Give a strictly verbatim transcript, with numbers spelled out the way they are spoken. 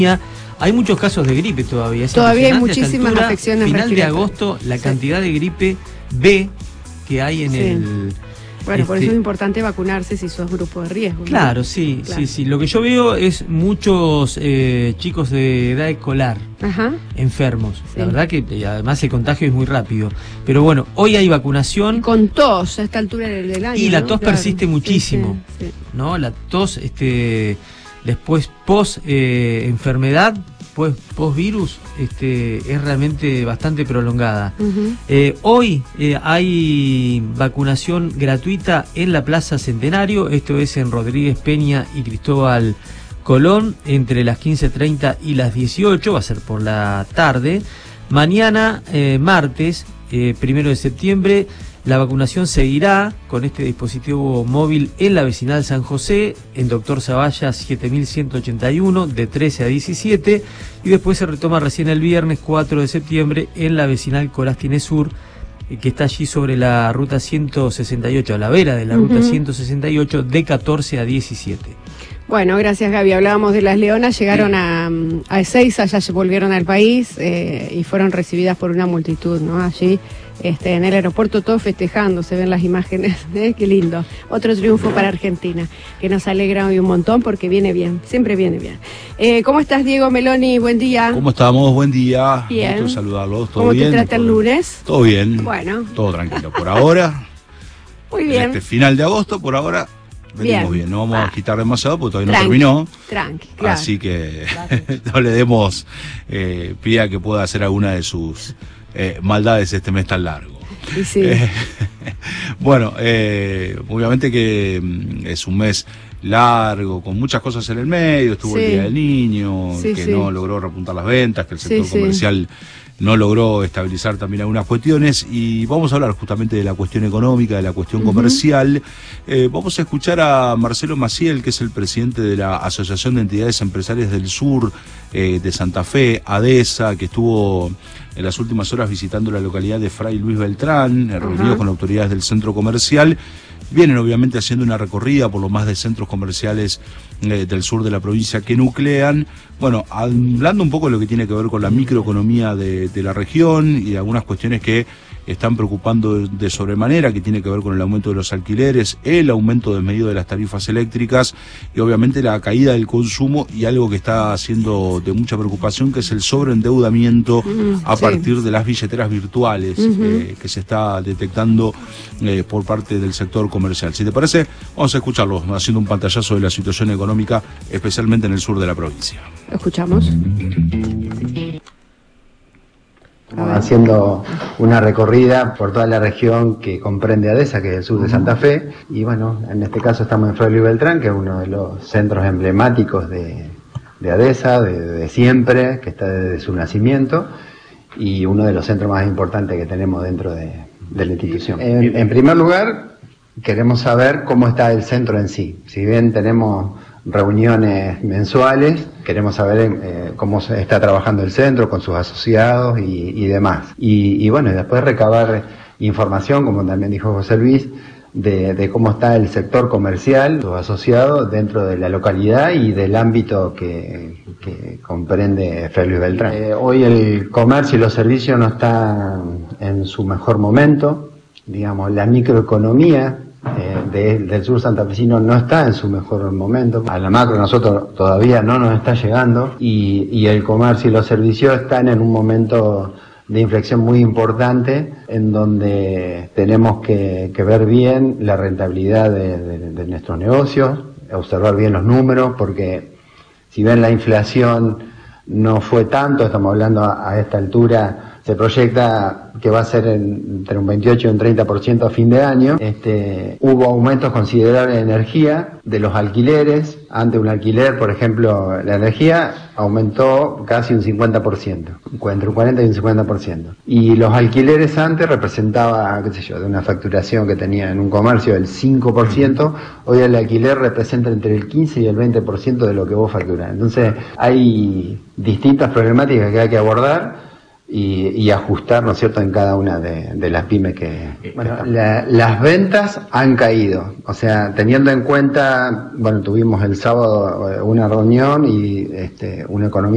Hay muchos casos de gripe todavía. Es todavía hay muchísimas altura, afecciones final respiratorias. de agosto, la sí. cantidad de gripe B que hay en sí. el... Bueno, este... por eso es importante vacunarse si sos grupo de riesgo. Claro, ¿no? sí, claro. sí, sí. Lo que yo veo es muchos eh, chicos de edad escolar Ajá. enfermos. Sí. La verdad que además el contagio es muy rápido. Pero bueno, hoy hay vacunación. Y con tos a esta altura del año. Y la tos ¿no? claro. persiste muchísimo. Sí, sí, sí. ¿No? La tos, este, después post eh, enfermedad, pues post virus, este, es realmente bastante prolongada. Uh-huh. eh, hoy eh, hay vacunación gratuita en la Plaza Centenario, esto es en Rodríguez Peña y Cristóbal Colón, entre las quince treinta y las dieciocho, va a ser por la tarde. Mañana, eh, martes, eh, primero de septiembre, la vacunación seguirá con este dispositivo móvil en la vecinal San José, en Doctor Zavalla siete mil ciento ochenta y uno, de trece a diecisiete, y después se retoma recién el viernes cuatro de septiembre en la vecinal Corastines Sur, que está allí sobre la ruta ciento sesenta y ocho, a la vera de la uh-huh. ruta ciento sesenta y ocho, de catorce a diecisiete. Bueno, gracias Gaby. Hablábamos de las leonas, llegaron a, a Ezeiza, ya se volvieron al país eh, y fueron recibidas por una multitud, ¿no? Allí este, en el aeropuerto todos festejando, se ven las imágenes, ¿eh? Qué lindo. Otro triunfo para Argentina, que nos alegra hoy un montón porque viene bien, siempre viene bien. Eh, ¿Cómo estás, Diego Meloni? Buen día. ¿Cómo estamos? Buen día. Bien. Gusto saludarlos. ¿Todo ¿Cómo bien? te trata el lunes? Todo bien. Bueno. Todo tranquilo. Por ahora. Muy bien. Este final de agosto, por ahora. Venimos bien, bien. No vamos ah. a quitar demasiado porque todavía tranqui, no terminó. Tranqui, claro. Así que no le demos eh, pie a que pueda hacer alguna de sus eh, maldades este mes tan largo. Y sí. eh, bueno, eh, obviamente que es un mes largo, con muchas cosas en el medio. Estuvo sí. el Día del Niño, sí, que sí. no logró repuntar las ventas, que el sector sí, comercial... Sí. no logró estabilizar también algunas cuestiones, y vamos a hablar justamente de la cuestión económica, de la cuestión uh-huh. comercial. Eh, vamos a escuchar a Marcelo Maciel, que es el presidente de la Asociación de Entidades Empresariales del Sur eh, de Santa Fe, ADESA, que estuvo en las últimas horas visitando la localidad de Fray Luis Beltrán, uh-huh. reunido con autoridades del centro comercial. Vienen obviamente haciendo una recorrida por los más de centros comerciales eh, del sur de la provincia que nuclean. Bueno, hablando un poco de lo que tiene que ver con la microeconomía de, de la región y de algunas cuestiones que están preocupando de, de sobremanera, que tiene que ver con el aumento de los alquileres, el aumento desmedido de las tarifas eléctricas y obviamente la caída del consumo, y algo que está siendo de mucha preocupación, que es el sobreendeudamiento mm, a sí. partir de las billeteras virtuales uh-huh. eh, que se está detectando eh, por parte del sector comercial. Si te parece, vamos a escucharlo haciendo un pantallazo de la situación económica, especialmente en el sur de la provincia. Escuchamos. Estamos haciendo una recorrida por toda la región que comprende ADESA, que es el sur de Santa Fe, y bueno, en este caso estamos en Fray Luis Beltrán, que es uno de los centros emblemáticos de, de ADESA, de, de siempre, que está desde su nacimiento, y uno de los centros más importantes que tenemos dentro de, de la institución. En, en primer lugar, queremos saber cómo está el centro en sí. Si bien tenemos reuniones mensuales, queremos saber eh, cómo se está trabajando el centro con sus asociados y, y demás. Y, y bueno, y después recabar información, como también dijo José Luis, de, de cómo está el sector comercial, sus asociados dentro de la localidad y del ámbito que, que comprende Fray Luis Beltrán. Eh, hoy el comercio y los servicios no están en su mejor momento, digamos, la microeconomía Eh, de, del sur santafesino no está en su mejor momento. A la macro nosotros todavía no nos está llegando, y, y el comercio y los servicios están en un momento de inflexión muy importante, en donde tenemos que, que ver bien la rentabilidad de, de, de nuestros negocios, observar bien los números, porque si bien la inflación no fue tanto, estamos hablando a, a esta altura, se proyecta que va a ser en, entre un veintiocho y un treinta por ciento a fin de año. Este, hubo aumentos considerables de energía, de los alquileres. Ante un alquiler, por ejemplo, la energía aumentó casi un cincuenta por ciento, entre un cuarenta y un cincuenta por ciento. Y los alquileres antes representaba, qué sé yo, de una facturación que tenía en un comercio del cinco por ciento, hoy el alquiler representa entre el quince y el veinte por ciento de lo que vos facturás. Entonces hay distintas problemáticas que hay que abordar y, y ajustar, ¿no es cierto?, en cada una de, de las pymes que... Bueno, la, las ventas han caído, o sea, teniendo en cuenta, bueno, tuvimos el sábado una reunión y este, una economía